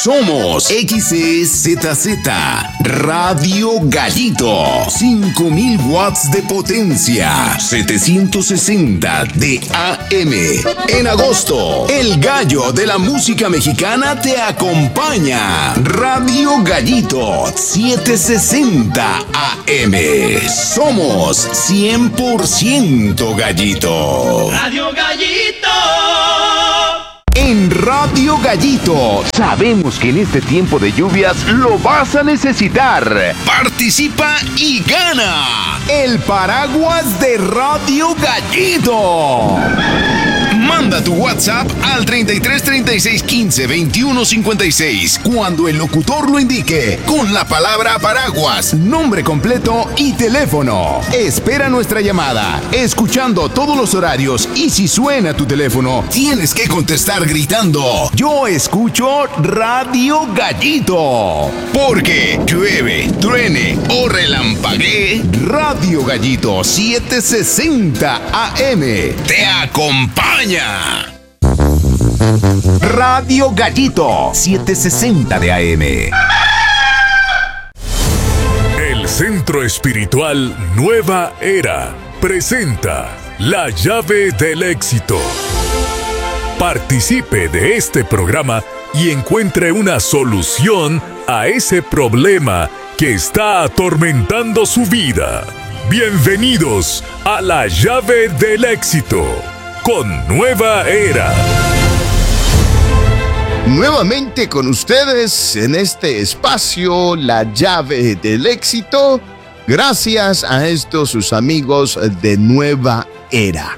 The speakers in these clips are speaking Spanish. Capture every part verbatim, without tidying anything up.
Somos X E Z Z Radio Gallito. cinco mil watts de potencia. setecientos sesenta de A M. En agosto, el gallo de la música mexicana te acompaña. Radio Gallito setecientos sesenta A M. Somos cien por ciento gallito. Radio Gallito. En Radio Gallito sabemos que en este tiempo de lluvias lo vas a necesitar. Participa y gana el paraguas de Radio Gallito. Manda tu WhatsApp al treinta y tres, treinta y seis, quince, veintiuno, cincuenta y seis cuando el locutor lo indique con la palabra paraguas, nombre completo y teléfono. Espera nuestra llamada, escuchando todos los horarios, y si suena tu teléfono, tienes que contestar gritando: yo escucho Radio Gallito. Porque llueve, truene o relampaguee, Radio Gallito setecientos sesenta A M te acompaña. Radio Gallito setecientos sesenta de A M. El Centro Espiritual Nueva Era presenta La Llave del Éxito. Participe de este programa y encuentre una solución a ese problema que está atormentando su vida. Bienvenidos a La Llave del Éxito con Nueva Era. Nuevamente con ustedes en este espacio, La Llave del Éxito, gracias a estos sus amigos de Nueva Era.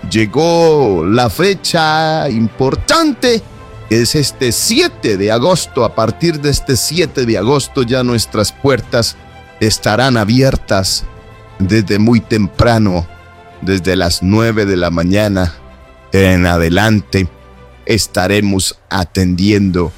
Llegó la fecha importante, que es este siete de agosto. A partir de este siete de agosto ya nuestras puertas estarán abiertas desde muy temprano, desde las nueve de la mañana en adelante. Estaremos atendiendo.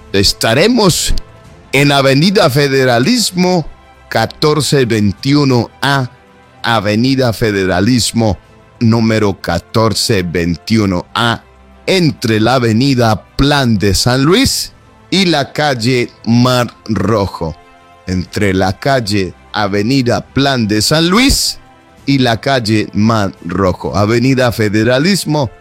Estaremos en Avenida Federalismo catorce veintiuno A, Avenida Federalismo número catorce veintiuno A, entre la Avenida Plan de San Luis y la calle Mar Rojo. Entre la calle Avenida Plan de San Luis y la calle Mar Rojo. Avenida Federalismo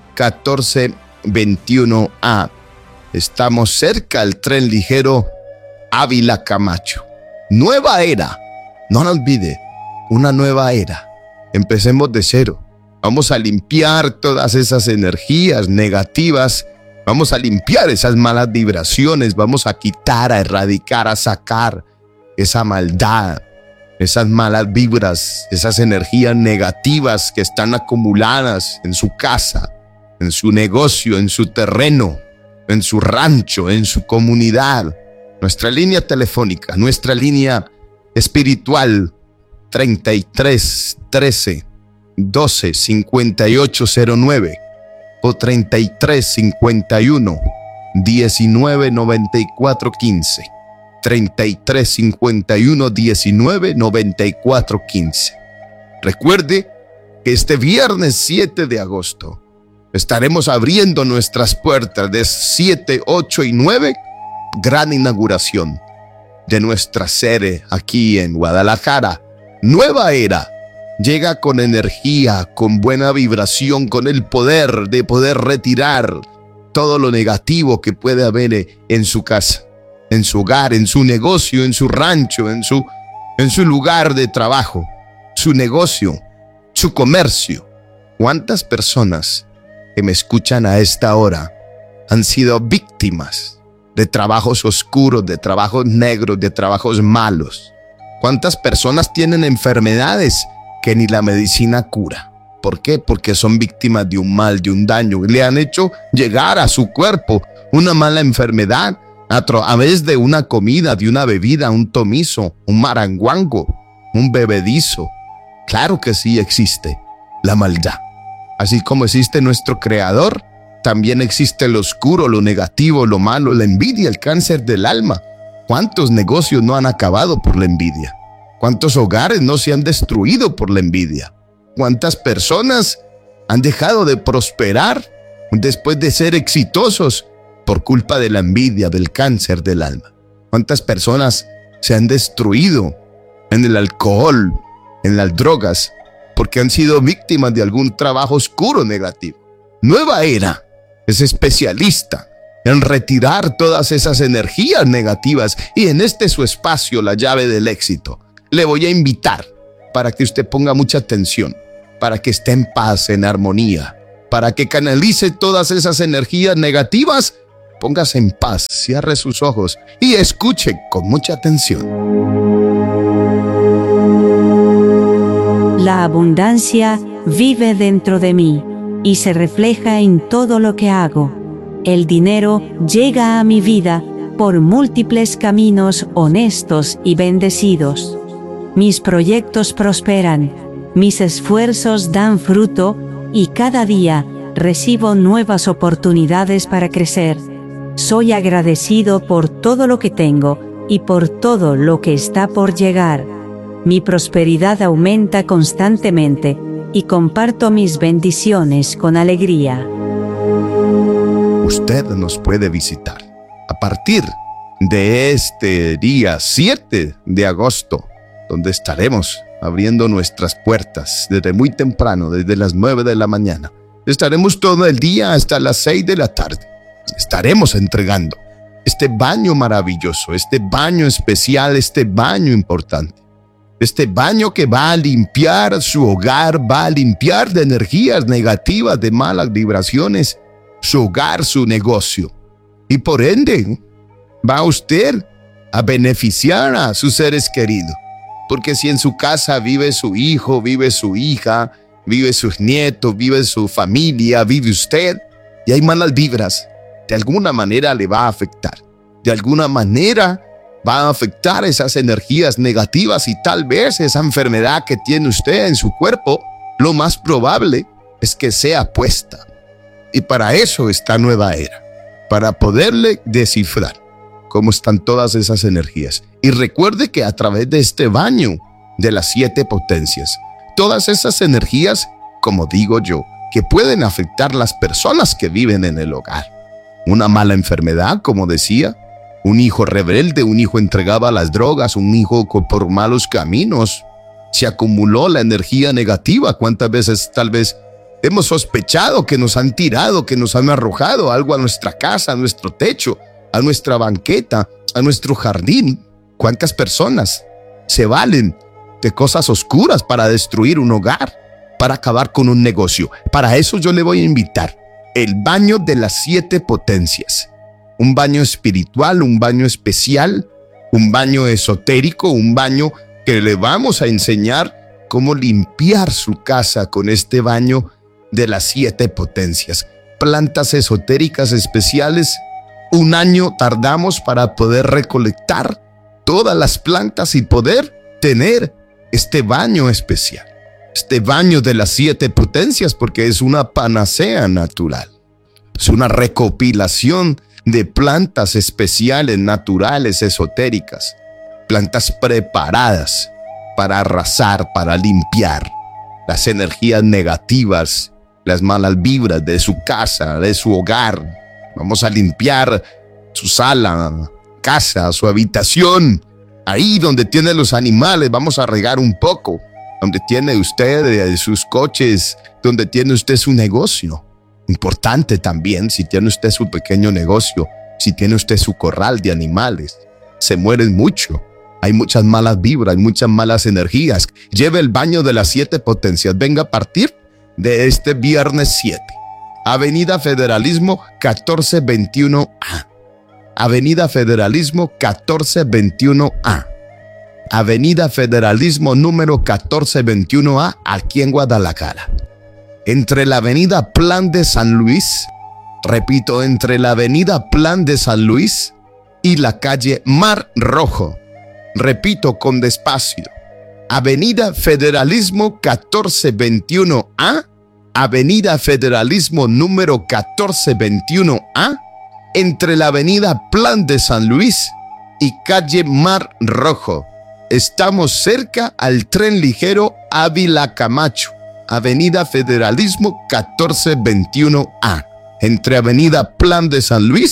catorce veintiuno A. Estamos cerca al tren ligero Ávila Camacho. Nueva era. No lo olvide, una nueva era. Empecemos de cero. Vamos a limpiar todas esas energías negativas. Vamos a limpiar esas malas vibraciones. Vamos a quitar, a erradicar, a sacar esa maldad, esas malas vibras, esas energías negativas que están acumuladas en su casa, en su negocio, en su terreno, en su rancho, en su comunidad. Nuestra línea telefónica, nuestra línea espiritual, treinta y tres, trece, doce, cincuenta y ocho cero nueve o treinta y tres, cincuenta y uno, diecinueve, noventa y cuatro, quince. treinta y tres, cincuenta y uno, diecinueve, noventa y cuatro, quince. Recuerde que este viernes siete de agosto estaremos abriendo nuestras puertas de siete, ocho y nueve. Gran inauguración de nuestra sede aquí en Guadalajara. Nueva era. Llega con energía, con buena vibración, con el poder de poder retirar todo lo negativo que puede haber en su casa, en su hogar, en su negocio, en su rancho, en su, en su lugar de trabajo, su negocio, su comercio. ¿Cuántas personas que me escuchan a esta hora han sido víctimas de trabajos oscuros, de trabajos negros, de trabajos malos? ¿Cuántas personas tienen enfermedades que ni la medicina cura? ¿Por qué? Porque son víctimas de un mal, de un daño. Le han hecho llegar a su cuerpo una mala enfermedad a través de una comida, de una bebida, un tomizo, un maranguango, un bebedizo. Claro que sí existe la maldad. Así como existe nuestro creador, también existe lo oscuro, lo negativo, lo malo, la envidia, el cáncer del alma. ¿Cuántos negocios no han acabado por la envidia? ¿Cuántos hogares no se han destruido por la envidia? ¿Cuántas personas han dejado de prosperar después de ser exitosos por culpa de la envidia, del cáncer del alma. ¿Cuántas personas se han destruido en el alcohol, en las drogas, porque han sido víctimas de algún trabajo oscuro negativo? Nueva Era es especialista en retirar todas esas energías negativas, y en este su espacio, la llave del éxito, le voy a invitar para que usted ponga mucha atención, para que esté en paz, en armonía, para que canalice todas esas energías negativas. Póngase en paz, cierre sus ojos y escuche con mucha atención. La abundancia vive dentro de mí y se refleja en todo lo que hago. El dinero llega a mi vida por múltiples caminos honestos y bendecidos. Mis proyectos prosperan, mis esfuerzos dan fruto y cada día recibo nuevas oportunidades para crecer. Soy agradecido por todo lo que tengo y por todo lo que está por llegar. Mi prosperidad aumenta constantemente y comparto mis bendiciones con alegría. Usted nos puede visitar a partir de este día siete de agosto, donde estaremos abriendo nuestras puertas desde muy temprano, desde las nueve de la mañana. Estaremos todo el día hasta las seis de la tarde. Estaremos entregando este baño maravilloso, este baño especial, este baño importante. Este baño que va a limpiar su hogar, va a limpiar de energías negativas, de malas vibraciones, su hogar, su negocio. Y por ende, va usted a beneficiar a sus seres queridos. Porque si en su casa vive su hijo, vive su hija, vive sus nietos, vive su familia, vive usted, y hay malas vibras, de alguna manera le va a afectar. De alguna manera va a afectar esas energías negativas, y tal vez esa enfermedad que tiene usted en su cuerpo, lo más probable es que sea puesta. Y para eso está Nueva Era, para poderle descifrar cómo están todas esas energías. Y recuerde que a través de este baño de las siete potencias, todas esas energías, como digo yo, que pueden afectar las personas que viven en el hogar. Una mala enfermedad, como decía, un hijo rebelde, un hijo entregado a las drogas, un hijo por malos caminos. Se acumuló la energía negativa. ¿Cuántas veces tal vez hemos sospechado que nos han tirado, que nos han arrojado algo a nuestra casa, a nuestro techo, a nuestra banqueta, a nuestro jardín? ¿Cuántas personas se valen de cosas oscuras para destruir un hogar, para acabar con un negocio? Para eso yo le voy a invitar el baño de las siete potencias. Un baño espiritual, un baño especial, un baño esotérico, un baño que le vamos a enseñar cómo limpiar su casa con este baño de las siete potencias. Plantas esotéricas especiales. Un año tardamos para poder recolectar todas las plantas y poder tener este baño especial. Este baño de las siete potencias, porque es una panacea natural. Es una recopilación de plantas especiales, naturales, esotéricas. Plantas preparadas para arrasar, para limpiar las energías negativas, las malas vibras de su casa, de su hogar. Vamos a limpiar su sala, casa, su habitación. Ahí donde tiene los animales, vamos a regar un poco. Donde tiene usted sus coches, donde tiene usted su negocio. Importante también, si tiene usted su pequeño negocio, si tiene usted su corral de animales. Se mueren mucho. Hay muchas malas vibras, hay muchas malas energías. Lleve el baño de las siete potencias. Venga a partir de este viernes siete. Avenida Federalismo catorce veintiuno A. Avenida Federalismo catorce veintiuno A. Avenida Federalismo número catorce veintiuno A, aquí en Guadalajara. Entre la Avenida Plan de San Luis, repito, entre la Avenida Plan de San Luis y la calle Mar Rojo. Repito con despacio. Avenida Federalismo catorce veintiuno A, Avenida Federalismo número catorce veintiuno A, entre la Avenida Plan de San Luis y calle Mar Rojo. Estamos cerca al tren ligero Ávila Camacho. Avenida Federalismo catorce veintiuno A, entre Avenida Plan de San Luis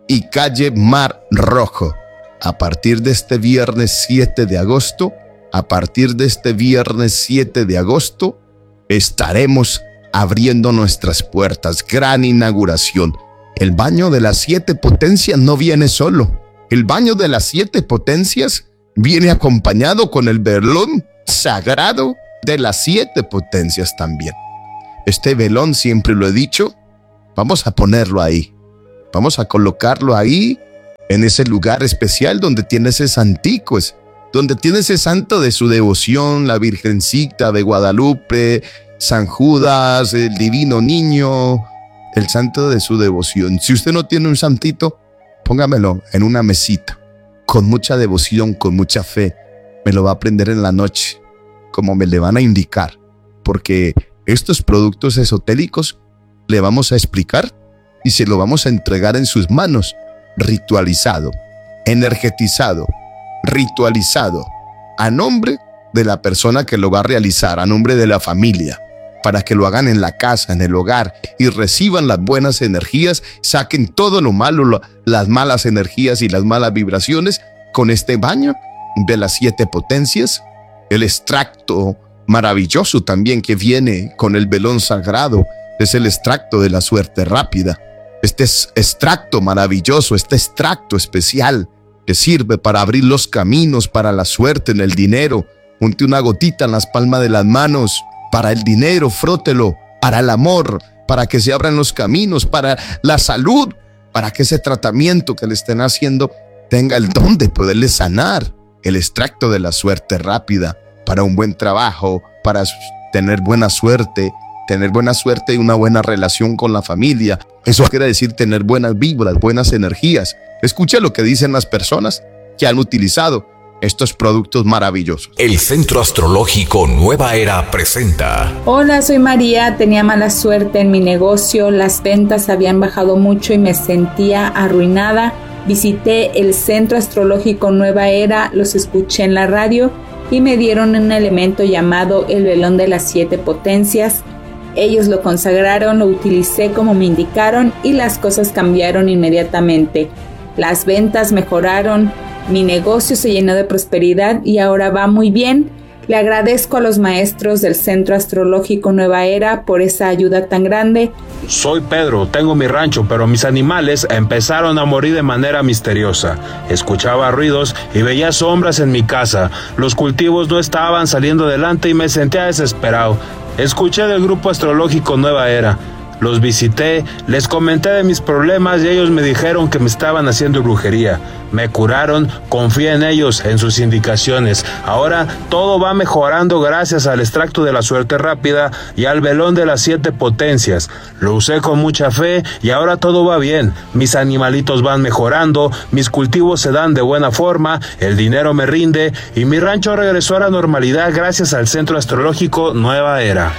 y calle Mar Rojo. A partir de este viernes siete de agosto, a partir de este viernes siete de agosto, estaremos abriendo nuestras puertas. Gran inauguración. El baño de las siete potencias no viene solo. El baño de las siete potencias viene acompañado con el velón sagrado de las siete potencias también. Este velón, siempre lo he dicho, vamos a ponerlo ahí. Vamos a colocarlo ahí, en ese lugar especial donde tiene ese santico, donde tiene ese santo de su devoción, la Virgencita de Guadalupe, San Judas, el Divino Niño, el santo de su devoción. Si usted no tiene un santito, póngamelo en una mesita, con mucha devoción, con mucha fe. Me lo va a prender en la noche, como me le van a indicar, porque estos productos esotéricos le vamos a explicar y se lo vamos a entregar en sus manos, ritualizado, energetizado, ritualizado, a nombre de la persona que lo va a realizar, a nombre de la familia, para que lo hagan en la casa, en el hogar, y reciban las buenas energías, saquen todo lo malo, lo, las malas energías y las malas vibraciones con este baño de las siete potencias, el extracto maravilloso también que viene con el velón sagrado, es el extracto de la suerte rápida. Este es extracto maravilloso, este extracto especial que sirve para abrir los caminos para la suerte en el dinero. Unte una gotita en las palmas de las manos para el dinero, frótelo, para el amor, para que se abran los caminos, para la salud, para que ese tratamiento que le estén haciendo tenga el don de poderle sanar. El extracto de la suerte rápida, para un buen trabajo, para tener buena suerte, tener buena suerte y una buena relación con la familia. Eso quiere decir tener buenas vibras, buenas energías. Escucha lo que dicen las personas que han utilizado estos productos maravillosos. El Centro Astrológico Nueva Era presenta. Hola, soy María. Tenía mala suerte en mi negocio. Las ventas habían bajado mucho y me sentía arruinada. Visité el Centro Astrológico Nueva Era, los escuché en la radio y me dieron un elemento llamado el velón de las siete potencias. Ellos lo consagraron, lo utilicé como me indicaron y las cosas cambiaron inmediatamente. Las ventas mejoraron, mi negocio se llenó de prosperidad y ahora va muy bien. Le agradezco a los maestros del Centro Astrológico Nueva Era por esa ayuda tan grande. Soy Pedro, tengo mi rancho, pero mis animales empezaron a morir de manera misteriosa. Escuchaba ruidos y veía sombras en mi casa. Los cultivos no estaban saliendo adelante y me sentía desesperado. Escuché del grupo astrológico Nueva Era. Los visité, les comenté de mis problemas y ellos me dijeron que me estaban haciendo brujería. Me curaron, confié en ellos, en sus indicaciones. Ahora todo va mejorando gracias al extracto de la suerte rápida y al velón de las siete potencias. Lo usé con mucha fe y ahora todo va bien. Mis animalitos van mejorando, mis cultivos se dan de buena forma, el dinero me rinde y mi rancho regresó a la normalidad gracias al Centro Astrológico Nueva Era.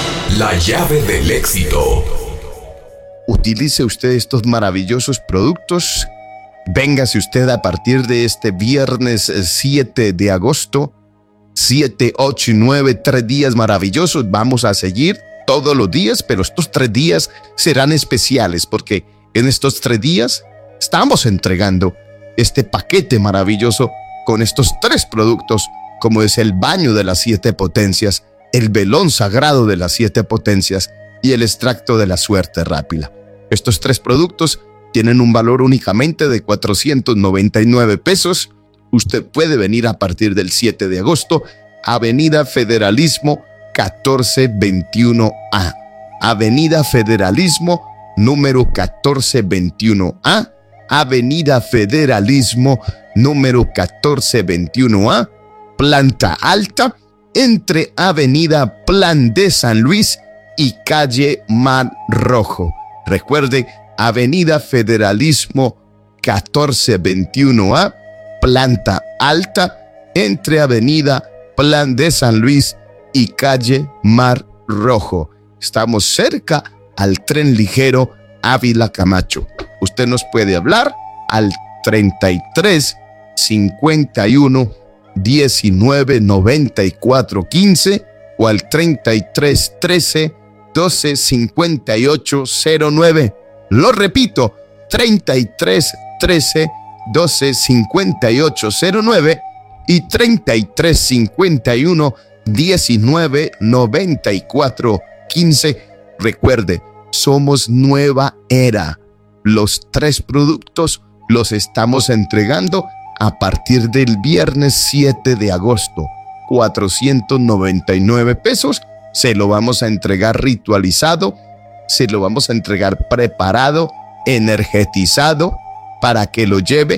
La llave del éxito. Utilice usted estos maravillosos productos. Véngase usted a partir de este viernes siete de agosto. siete, ocho y nueve, tres días maravillosos. Vamos a seguir todos los días, pero estos tres días serán especiales porque en estos tres días estamos entregando este paquete maravilloso con estos tres productos, como es el baño de las siete potencias, el velón sagrado de las siete potencias y el extracto de la suerte rápida. Estos tres productos tienen un valor únicamente de cuatrocientos noventa y nueve pesos. Usted puede venir a partir del siete de agosto, Avenida Federalismo catorce veintiuno A. Avenida Federalismo número catorce veintiuno A. Avenida Federalismo número catorce veintiuno A. Planta alta, entre Avenida Plan de San Luis y Calle Mar Rojo. Recuerde, Avenida Federalismo catorce veintiuno A, planta alta, entre Avenida Plan de San Luis y Calle Mar Rojo. Estamos cerca al tren ligero Ávila Camacho. Usted nos puede hablar al treinta y tres, cincuenta y uno, diecinueve, noventa y cuatro, quince o al treinta y tres, trece, doce, cincuenta y ocho, cero nueve. Lo repito, treinta y tres, trece, doce, cincuenta y ocho cero nueve y treinta y tres, cincuenta y uno, diecinueve, noventa y cuatro, quince. Recuerde, somos Nueva Era. Los tres productos los estamos entregando a partir del viernes siete de agosto. cuatrocientos noventa y nueve pesos. Se lo vamos a entregar ritualizado, se lo vamos a entregar preparado, energetizado, para que lo lleve